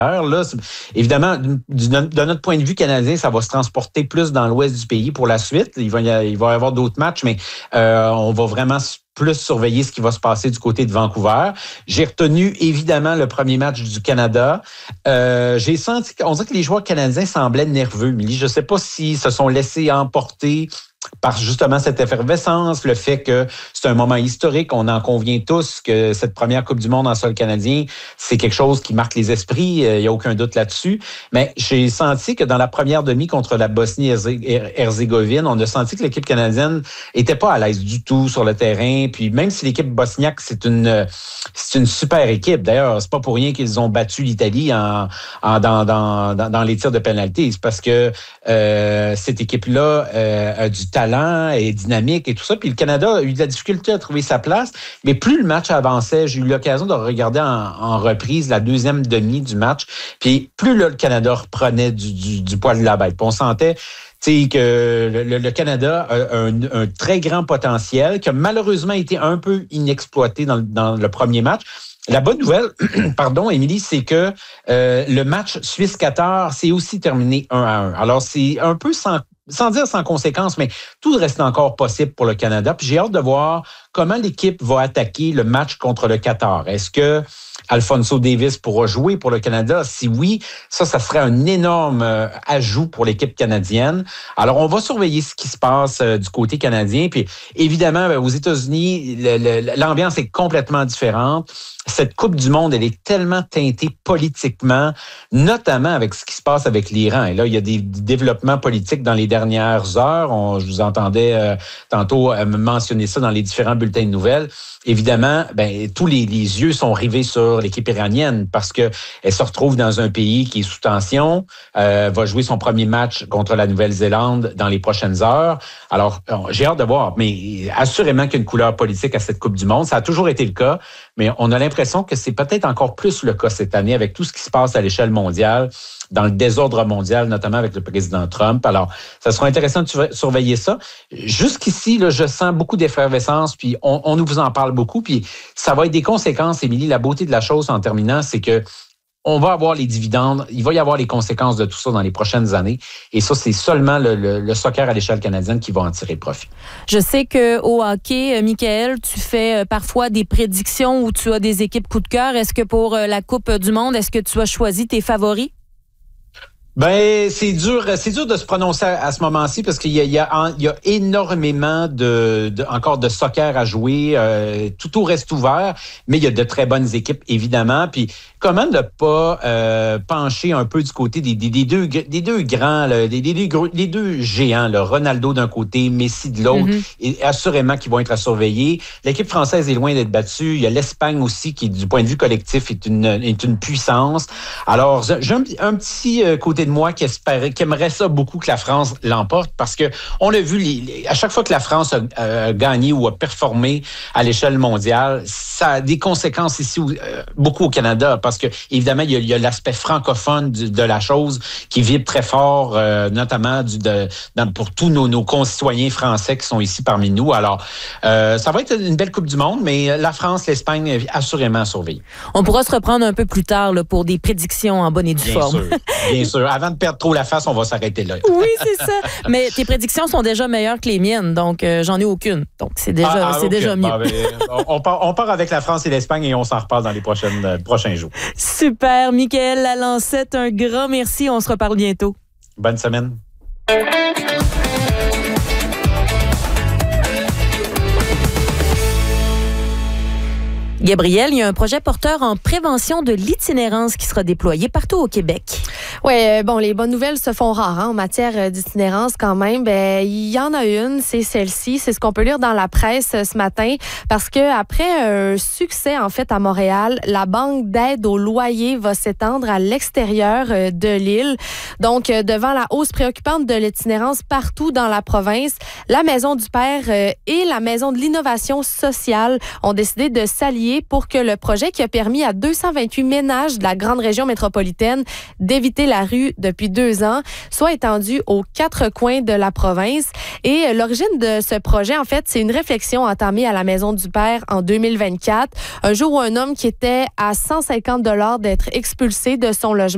Là, évidemment, de notre point de vue canadien, ça va se transporter plus dans l'ouest du pays pour la suite. Il va y avoir d'autres matchs, mais on va vraiment plus surveiller ce qui va se passer du côté de Vancouver. J'ai retenu, évidemment, le premier match du Canada. J'ai senti qu'on dirait que les joueurs canadiens semblaient nerveux, Émilie. Je ne sais pas s'ils se sont laissés emporter par justement cette effervescence, le fait que c'est un moment historique, on en convient tous que cette première Coupe du Monde en sol canadien, c'est quelque chose qui marque les esprits, il n'y a aucun doute là-dessus. Mais j'ai senti que dans la première demi contre la Bosnie-Herzégovine, on a senti que l'équipe canadienne était pas à l'aise du tout sur le terrain. Puis même si l'équipe bosniaque, c'est une super équipe. D'ailleurs, c'est pas pour rien qu'ils ont battu l'Italie dans les tirs de pénalité. C'est parce que cette équipe-là a du talent et dynamique et tout ça. Puis le Canada a eu de la difficulté à trouver sa place. Mais plus le match avançait, j'ai eu l'occasion de regarder en reprise la deuxième demi du match. Puis plus là, le Canada reprenait du poil de la bête. Puis on sentait que le Canada a un très grand potentiel qui a malheureusement été un peu inexploité dans le premier match. La bonne nouvelle, pardon, Émilie, c'est que le match Suisse-Qatar s'est aussi terminé 1-1. Alors, c'est un peu sans dire sans conséquence, mais tout reste encore possible pour le Canada. Puis j'ai hâte de voir comment l'équipe va attaquer le match contre le Qatar. Est-ce que Alphonso Davies pourra jouer pour le Canada? Si oui, ça serait un énorme ajout pour l'équipe canadienne. Alors, on va surveiller ce qui se passe du côté canadien. Puis, évidemment, aux États-Unis, l'ambiance est complètement différente. Cette Coupe du Monde, elle est tellement teintée politiquement, notamment avec ce qui se passe avec l'Iran. Et là, il y a des développements politiques dans les dernières heures. Je vous entendais tantôt mentionner ça dans les différents bulletins de nouvelles. Évidemment, tous les yeux sont rivés sur l'équipe iranienne parce que elle se retrouve dans un pays qui est sous tension, va jouer son premier match contre la Nouvelle-Zélande dans les prochaines heures. Alors, j'ai hâte de voir, mais assurément qu'il y a une couleur politique à cette Coupe du Monde. Ça a toujours été le cas, mais on a l'impression que c'est peut-être encore plus le cas cette année avec tout ce qui se passe à l'échelle mondiale, dans le désordre mondial, notamment avec le président Trump. Alors, ça sera intéressant de surveiller ça. Jusqu'ici, là, je sens beaucoup d'effervescence, puis on nous vous en parle beaucoup, puis ça va être des conséquences, Émilie. La beauté de la chose, en terminant, c'est que on va avoir les dividendes, il va y avoir les conséquences de tout ça dans les prochaines années. Et ça, c'est seulement le soccer à l'échelle canadienne qui va en tirer profit. Je sais qu'au hockey, Michael, tu fais parfois des prédictions où tu as des équipes coup de cœur. Est-ce que pour la Coupe du Monde, est-ce que tu as choisi tes favoris? C'est dur de se prononcer à ce moment-ci parce qu'il y a énormément encore de soccer à jouer. Tout reste ouvert, mais il y a de très bonnes équipes, évidemment. Puis comment ne pas pencher un peu du côté des deux grands, des deux géants, là, Ronaldo d'un côté, Messi de l'autre, et assurément qu'ils vont être à surveiller. L'équipe française est loin d'être battue. Il y a l'Espagne aussi qui, du point de vue collectif, est une puissance. Alors, j'ai un petit côté de moi qui aimerait ça beaucoup que la France l'emporte parce que on l'a vu à chaque fois que la France a gagné ou a performé à l'échelle mondiale, ça a des conséquences ici beaucoup au Canada parce que évidemment il y a l'aspect francophone de la chose qui vibre très fort, notamment pour tous nos concitoyens français qui sont ici parmi nous. Alors ça va être une belle Coupe du Monde, mais la France, l'Espagne assurément surveillent. On pourra se reprendre un peu plus tard là, pour des prédictions en bonne et due forme. Bien sûr. Avant de perdre trop la face, on va s'arrêter là. Oui, c'est ça. Mais tes prédictions sont déjà meilleures que les miennes, donc j'en ai aucune. Donc c'est déjà mieux. On part avec la France et l'Espagne et on s'en reparle dans les prochains jours. Super. Michael Lalancette, un grand merci. On se reparle bientôt. Bonne semaine. Gabrielle, il y a un projet porteur en prévention de l'itinérance qui sera déployé partout au Québec. Oui, les bonnes nouvelles se font rares en matière d'itinérance quand même. Il y en a une, c'est celle-ci. C'est ce qu'on peut lire dans la presse ce matin parce que après un succès en fait à Montréal, la banque d'aide au loyer va s'étendre à l'extérieur de l'île. Donc, devant la hausse préoccupante de l'itinérance partout dans la province, la Maison du Père et la Maison de l'innovation sociale ont décidé de s'allier pour que le projet qui a permis à 228 ménages de la grande région métropolitaine d'éviter la rue depuis 2 ans soit étendu aux 4 coins de la province. Et l'origine de ce projet, en fait, c'est une réflexion entamée à la Maison du Père en 2024, un jour où un homme qui était à 150 $ d'être expulsé de son logement